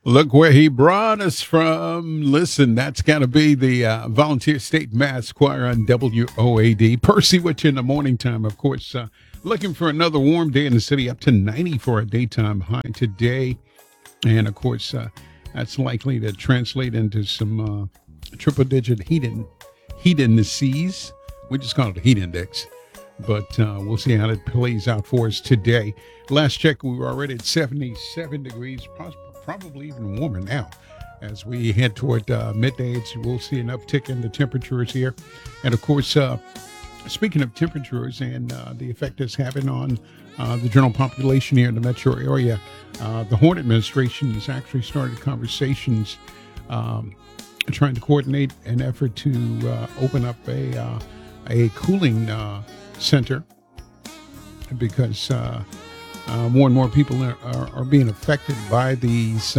Look where he brought us from. Listen, that's got to be the Volunteer State Mass Choir on WOAD. Percy with you in the morning time, of course. Looking for another warm day in the city, up to 90 for a daytime high today. And, of course, that's likely to translate into some triple-digit heat indices. We just call it a heat index. But we'll see how it plays out for us today. Last check, we were already at 77 degrees, probably even warmer now. As we head toward midday, we'll see an uptick in the temperatures here. And, of course, speaking of temperatures and the effect it's having on the general population here in the metro area, the Horn administration has actually started conversations trying to coordinate an effort to open up a cooling center, because more and more people are being affected by these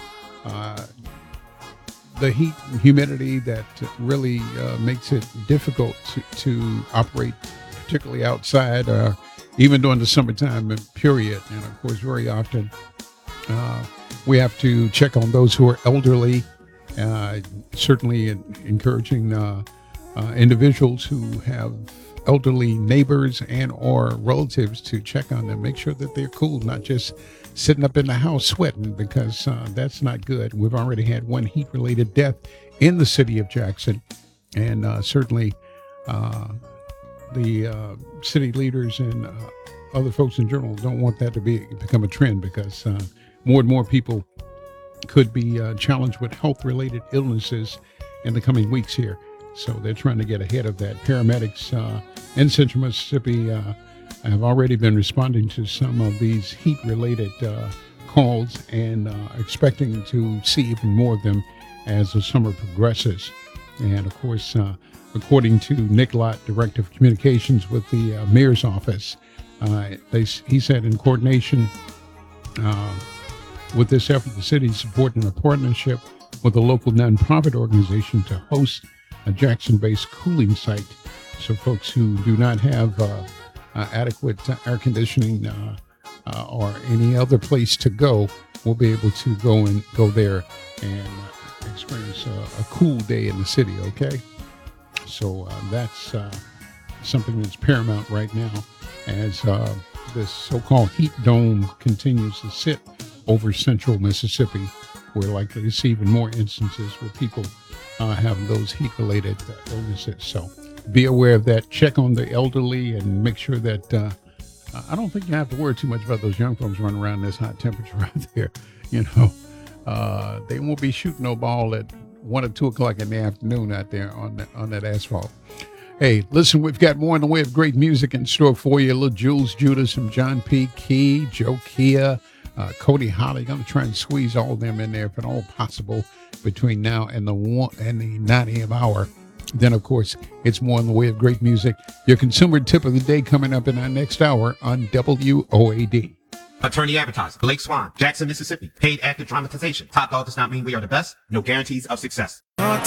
the heat and humidity that really makes it difficult to operate, particularly outside, even during the summertime period. And of course, very often we have to check on those who are elderly, certainly encouraging individuals who have elderly neighbors and or relatives to check on them, make sure that they're cool, not just sitting up in the house sweating, because that's not good. We've already had one heat-related death in the city of Jackson, and certainly the city leaders and other folks in general don't want that to become a trend, because more and more people could be challenged with health-related illnesses in the coming weeks here. So they're trying to get ahead of that. Paramedics in Central Mississippi have already been responding to some of these heat-related calls, and expecting to see even more of them as the summer progresses. And, of course, according to Nick Lott, Director of Communications with the Mayor's Office, he said in coordination with this effort, the city is supporting a partnership with a local nonprofit organization to host a Jackson-based cooling site, so folks who do not have adequate air conditioning or any other place to go will be able to go there and experience a cool day in the city. Okay, so that's something that's paramount right now, as this so-called heat dome continues to sit over central Mississippi. We're likely to see even more instances where people have those heat-related illnesses. So be aware of that. Check on the elderly and make sure that I don't think you have to worry too much about those young folks running around in this hot temperature out there. You know, they won't be shooting no ball at 1 or 2 o'clock in the afternoon out there on that asphalt. Hey, listen, we've got more in the way of great music in store for you. A little Jules Judas from John P. Key, Joe Kia, Cody Holly. Going to try and squeeze all of them in there if at all possible between now and the 9 a.m. hour. Then, of course, it's more in the way of great music. Your consumer tip of the day coming up in our next hour on WOAD. Attorney advertiser, Blake Swan, Jackson, Mississippi. Paid active dramatization. Top dog does not mean we are the best. No guarantees of success.